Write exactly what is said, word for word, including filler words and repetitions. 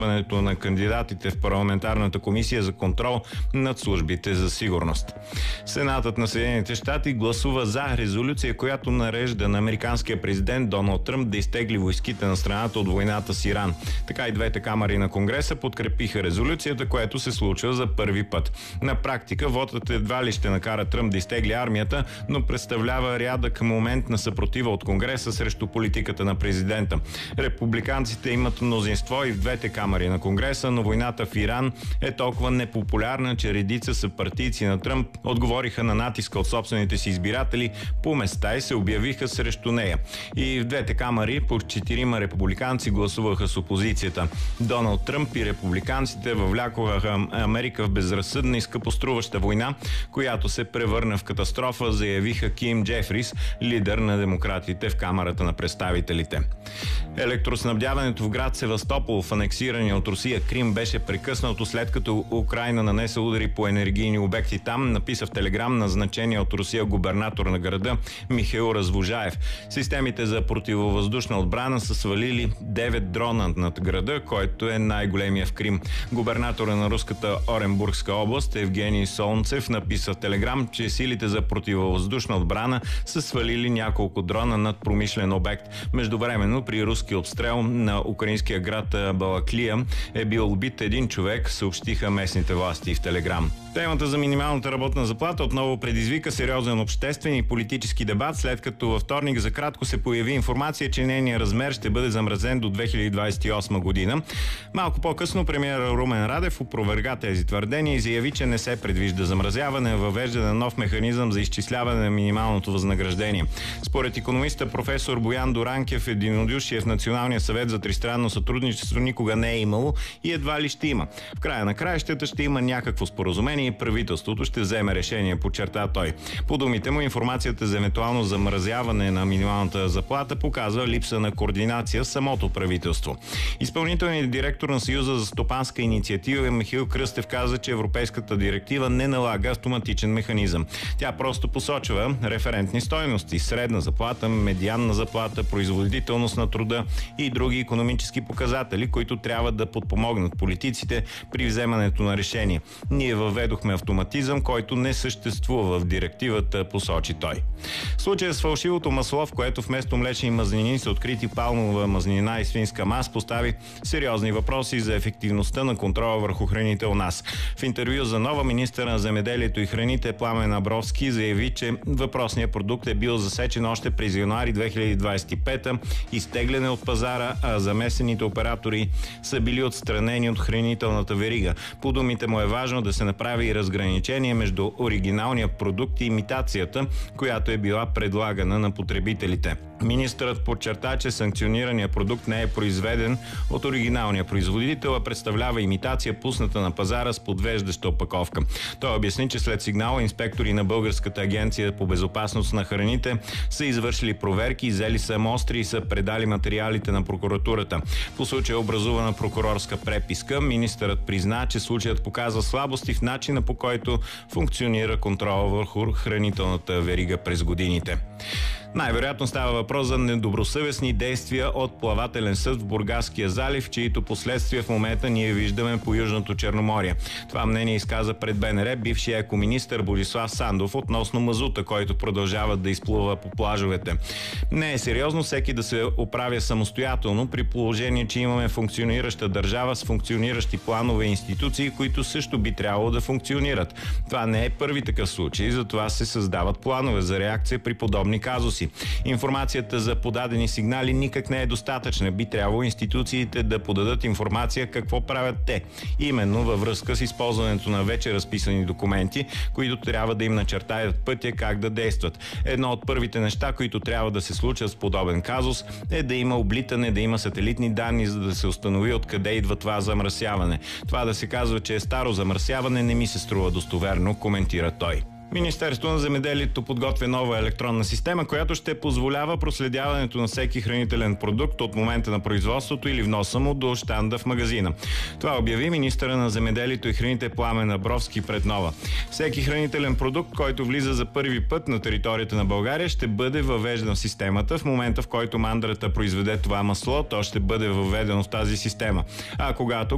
на кандидатите в парламентарната комисия за контрол над службите за сигурност. Сенатът на Съединените щати гласува за резолюция, която нарежда на американския президент Доналд Тръмп да изтегли войските на страната от войната с Иран. Така и двете камари на Конгреса подкрепиха резолюцията, което се случва за първи път. На практика вотът едва ли ще накара Тръмп да изтегли армията, но представлява рядък момент на съпротива от Конгреса срещу политиката на президента. Републиканците имат мнозинство и в двете камари на Конгреса, но войната в Иран е толкова непопулярна, че редица съпартийци на Тръмп отговориха на натиска от собствените си избиратели по места и се обявиха срещу нея. И в двете камари по четирима републиканци гласуваха с опозицията. Доналд Тръмп и републиканците въвлякоха Америка в безразсъдна и скъпоструваща война, която се превърна в катастрофа, заявиха Ким Джефрис, лидер на демократите в Камарата на представителите. Електроснабдяването в град Севастопол в анексирания от Русия Крим беше прекъснато, след като Украйна нанесе удари по енергийни обекти там, написа в телеграм назначения от Русия губернатор на града Михаил Развожаев. Системите за противовъздушна отбрана са свалили девет дрона над града, който е най-големия в Крим. Губернатора на руската Оренбургска област Евгений Солнцев написа в телеграм, че силите за противовъздушна отбрана са свалили няколко дрона над промишлен обект. Междувременно при руски обстрел на украинския град Балаклия е бил убит един човек, съобщиха местните власти в телеграм. Темата за минималната работна заплата отново предизвика сериозен обществен и политически дебат, след като във вторник за кратко се появи информация, че нейният размер ще бъде замразен до две хиляди двадесет и осма година. Малко по-късно премиера Румен Радев опроверга тези твърдения и заяви, че не се предвижда замразяване, въвеждане на нов механизъм за изчисляване на минималното възнаграждение. Според икономиста професор Боян Доранкев, единодушие в Националния съвет за тристранно сътрудничество никога не е имало и едва ли ще има. В края на краищата ще има някакво споразумение и правителството ще вземе решение, подчерта той. По думите му, информацията за евентуално замразяване на минималната заплата показва липса на координация в самото правителство. Изпълнителният директор на Съюза за стопанска инициатива Михаил Кръстев каза, че Европейската директива не налага автоматичен механизъм. Тя просто посочва референтни стойности, средна заплата, медианна заплата, производителност на труда и други икономически показатели, които трябва да подпомогнат политиците при вземането на решение. Ние въведохме автоматизъм, който не съществува в директивата, посочи той. Случая с фалшивото масло, в което вместо млечни мазнини са открити палмова мазнина и свинска мас, постави сериозни въпроси за ефективността на контрола върху храните у нас. В интервю за Нова министър на земеделието и храните Пламен Абровски заяви, че въпросният продукт е бил засечен още през януари две хиляди двадесет и пета, изтегляне от пазара, а замесените оператори са били отстранени от хранителната верига. По думите му е важно да се направи и разграничение между оригиналния продукт и имитацията, която е била предлагана на потребителите. Министърът подчерта, че санкционираният продукт не е произведен от оригиналния производител, а представлява имитация, пусната на пазара с подвеждаща опаковка. Той обясни, че след сигнала инспектори на Българската агенция по безопасност на храните са извършили проверки, взели са мостри и са предали материалите на прокуратурата. По случая е образувана прокурорска преписка. Министърът призна, че случаят показва слабости в начина, по който функционира контрола върху хранителната верига през годините. Най-вероятно става въпрос за недобросъвестни действия от плавателен съд в Бургаския залив, чието последствия в момента ние виждаме по Южното Черноморие. Това мнение изказа пред БНР бившия екоминистър Борислав Сандов относно мазута, който продължава да изплува по плажовете. Не е сериозно всеки да се оправя самостоятелно, при положение, че имаме функционираща държава с функциониращи планове и институции, които също би трябвало да функционират. Това не е първи такъв случай, затова се създават планове за реакция при подобни казуси. Информацията за подадени сигнали никак не е достатъчна. Би трябвало институциите да подадат информация какво правят те. Именно във връзка с използването на вече разписани документи, които трябва да им начертаят пътя как да действат. Едно от първите неща, които трябва да се случат с подобен казус, е да има облитане, да има сателитни данни, за да се установи откъде идва това замърсяване. Това да се казва, че е старо замърсяване, не ми се струва достоверно, коментира той. Министерството на земеделието подготвя нова електронна система, която ще позволява проследяването на всеки хранителен продукт от момента на производството или вноса му до щанда в магазина. Това обяви министъра на земеделието и храните Пламен Абровски пред Нова. Всеки хранителен продукт, който влиза за първи път на територията на България, ще бъде въвеждан в системата. В момента, в който мандрата произведе това масло, то ще бъде въведено в тази система. А когато